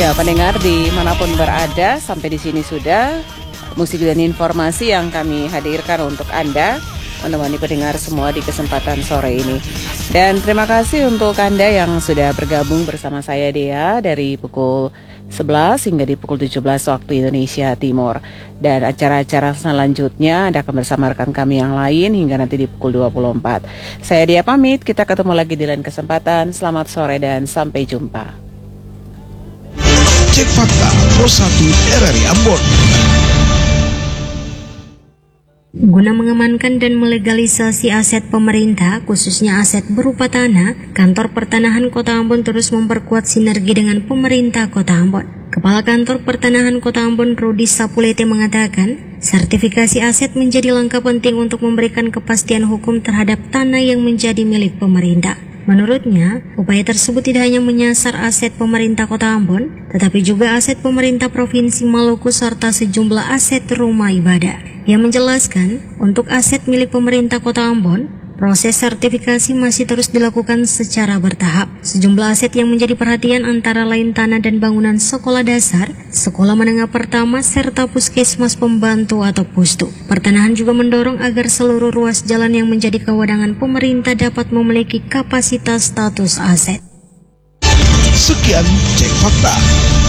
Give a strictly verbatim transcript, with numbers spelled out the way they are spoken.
Ya, pendengar dimanapun berada, sampai di sini sudah musik dan informasi yang kami hadirkan untuk Anda, menemani pendengar semua di kesempatan sore ini. Dan terima kasih untuk Anda yang sudah bergabung bersama saya Dea dari pukul sebelas hingga di pukul tujuh belas waktu Indonesia Timur. Dan acara-acara selanjutnya Anda akan bersama rekan kami yang lain hingga nanti di pukul dua puluh empat. Saya Dea pamit, kita ketemu lagi di lain kesempatan. Selamat sore dan sampai jumpa. Cek Fakta Pro satu R R I Ambon. Guna mengamankan dan melegalisasi aset pemerintah, khususnya aset berupa tanah, Kantor Pertanahan Kota Ambon terus memperkuat sinergi dengan pemerintah Kota Ambon. Kepala Kantor Pertanahan Kota Ambon, Rudi Sapulete, mengatakan, sertifikasi aset menjadi langkah penting untuk memberikan kepastian hukum terhadap tanah yang menjadi milik pemerintah. Menurutnya, upaya tersebut tidak hanya menyasar aset pemerintah Kota Ambon, tetapi juga aset pemerintah Provinsi Maluku serta sejumlah aset rumah ibadah. Ia menjelaskan, untuk aset milik pemerintah Kota Ambon, proses sertifikasi masih terus dilakukan secara bertahap. Sejumlah aset yang menjadi perhatian antara lain tanah dan bangunan sekolah dasar, sekolah menengah pertama, serta puskesmas pembantu atau pustu. Pertanahan juga mendorong agar seluruh ruas jalan yang menjadi kewenangan pemerintah dapat memiliki kapasitas status aset. Sekian Cek Fakta.